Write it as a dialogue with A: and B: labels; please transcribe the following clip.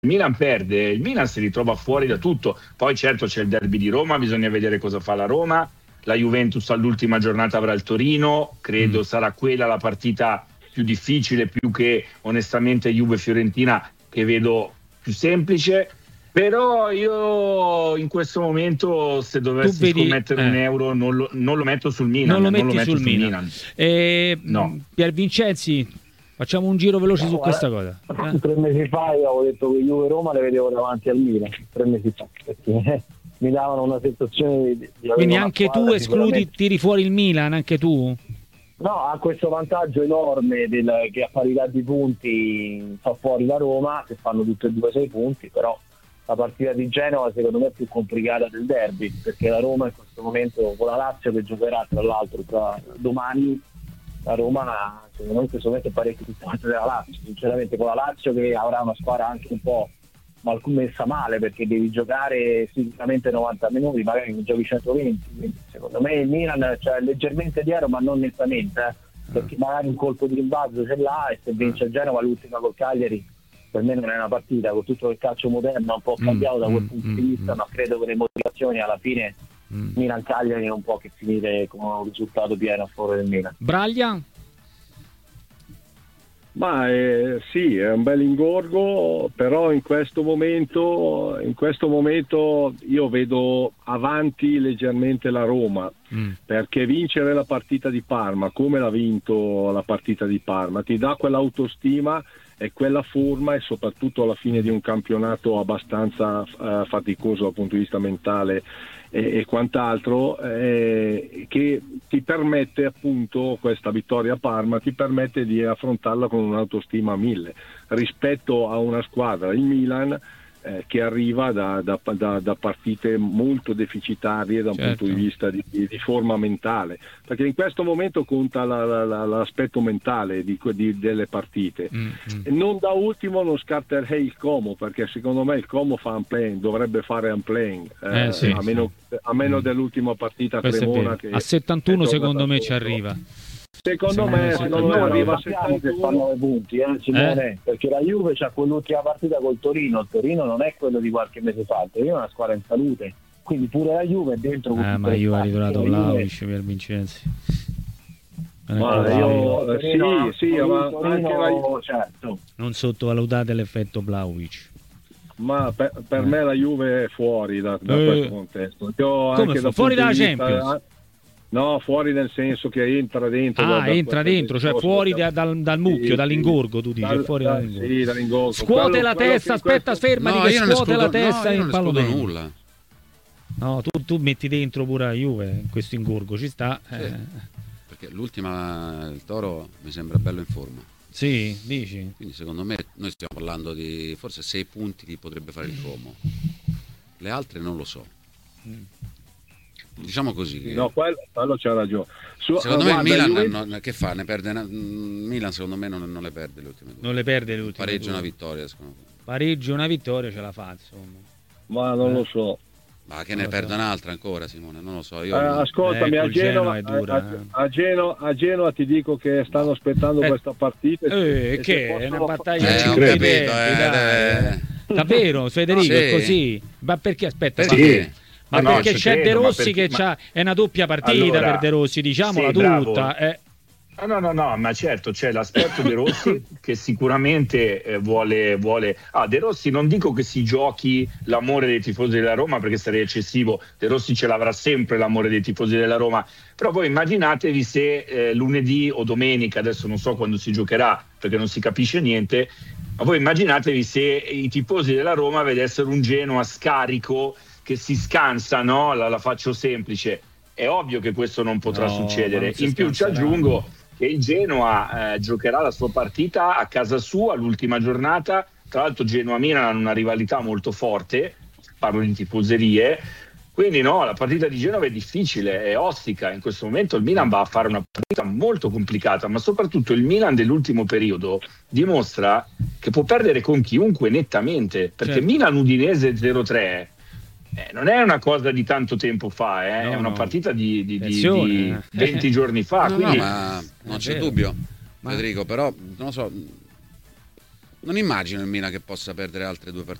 A: Milan perde, il Milan si ritrova fuori da tutto. Poi certo c'è il derby di Roma, bisogna vedere cosa fa la Roma. La Juventus all'ultima giornata avrà il Torino, credo sarà quella la partita più difficile, più che onestamente Juve-Fiorentina, che vedo più semplice. Però io in questo momento, se dovessi scommettere un euro, non lo metto sul Milan.
B: Non lo metti sul Milan.
A: No.
B: Pier Vincenzi, facciamo un giro veloce su questa cosa.
C: 3 mesi fa io avevo detto che Juve e Roma le vedevo davanti al Milan, 3 mesi fa, perché mi davano una sensazione di
B: quindi anche tu escludi, tiri fuori il Milan, anche tu?
C: No, ha questo vantaggio enorme che a parità di punti fa fuori la Roma, che fanno tutte e due 6 punti, però la partita di Genova secondo me è più complicata del derby, perché la Roma in questo momento, con la Lazio che giocherà tra l'altro domani, la Roma secondo me in questo momento è parecchio più forte della Lazio, sinceramente, con la Lazio che avrà una squadra anche un po' messa male, perché devi giocare sicuramente 90 minuti, magari ne giochi 120, quindi secondo me il Milan c'è leggermente dietro, ma non nettamente, perché magari un colpo di rimbalzo ce l'ha, e se vince il Genova l'ultima col Cagliari per me non è una partita, con tutto il calcio moderno un po' cambiato da quel punto di vista, ma credo che le motivazioni alla fine Milan-Cagliari non può che finire con un risultato pieno a favore del Milan.
B: Braglia?
D: Ma sì, è un bel ingorgo, però in questo momento io vedo avanti leggermente la Roma, perché vincere la partita di Parma, come l'ha vinto la partita di Parma, ti dà quell'autostima e quella forma, e soprattutto alla fine di un campionato abbastanza faticoso dal punto di vista mentale e quant'altro, che ti permette, appunto, questa vittoria a Parma ti permette di affrontarla con un'autostima a 1000 rispetto a una squadra, il Milan, che arriva da partite molto deficitarie da un punto di vista di forma mentale, perché in questo momento conta l'aspetto mentale delle partite. E non da ultimo non scarterei il Como, perché secondo me il Como fa unplaying, dovrebbe fare unplaying, a meno dell'ultima partita a Cremona, che
B: a 71 secondo me ci arriva.
D: Secondo me arriva a
C: 79 punti, Simone, perché la Juve c'ha quell'ultima partita col Torino. Il Torino non è quello di qualche mese fa, il Torino è una squadra in salute, quindi pure la Juve è dentro.
B: Ma io ho ritrovato Vlahovic per Vincenzi.
D: Ma anche
C: certo.
B: Non sottovalutate l'effetto Vlahovic.
D: Ma per me la Juve è fuori da questo contesto.
B: Come fuori dalla Champions?
D: No, fuori nel senso che entra dentro.
B: Entra dentro, cioè fuori dal mucchio, dall'ingorgo, tu dici, fuori dall'ingorgo.
D: Sì, dall'ingorgo.
B: Scuote la testa, aspetta, fermati, che scuote la testa in pallone.
E: Nulla.
B: No, tu metti dentro pure la Juve in questo ingorgo, ci sta.
E: Sì, perché l'ultima, il Toro, mi sembra bello in forma.
B: Sì, dici?
E: Quindi secondo me noi stiamo parlando di forse 6 punti che potrebbe fare il Como. Le altre non lo so. Diciamo così che...
D: No, quello c'ha ragione.
E: Secondo me il Milan che fa? Ne perde Milan secondo me non le perde le ultime due.
B: Non le perde le ultime
E: pareggio
B: due.
E: Una vittoria secondo me.
B: Pareggio una vittoria ce la fa, insomma.
D: Ma non lo so.
E: Ma che ne perda un'altra ancora, Simone? Non lo so. Io
D: ascoltami, a Genova ti dico che stanno aspettando questa partita.
B: Che è una battaglia.
E: Ho capito.
B: Davvero, Federico, è così. Ma perché aspetta?
E: Perché?
B: Ma perché c'è De Rossi che è una doppia partita per De Rossi, diciamola tutta.
A: No, ma certo c'è l'aspetto De Rossi che sicuramente vuole. De Rossi non dico che si giochi l'amore dei tifosi della Roma, perché sarebbe eccessivo. De Rossi ce l'avrà sempre l'amore dei tifosi della Roma, però voi immaginatevi se lunedì o domenica, adesso non so quando si giocherà perché non si capisce niente, ma voi immaginatevi se i tifosi della Roma vedessero un Genoa scarico che si scansa, no? La faccio semplice. È ovvio che questo non potrà succedere. In più ci aggiungo che il Genoa giocherà la sua partita a casa sua l'ultima giornata. Tra l'altro Genoa-Milan hanno una rivalità molto forte, parlo di tifoserie, quindi la partita di Genova è difficile, è ostica. In questo momento il Milan va a fare una partita molto complicata, ma soprattutto il Milan dell'ultimo periodo dimostra che può perdere con chiunque nettamente, perché Milan-Udinese 0-3 non è una cosa di tanto tempo fa, è una partita di 20 giorni fa. Quindi...
E: ma non c'è dubbio, Federico, però non lo so. Non immagino il Milan che possa perdere altre 2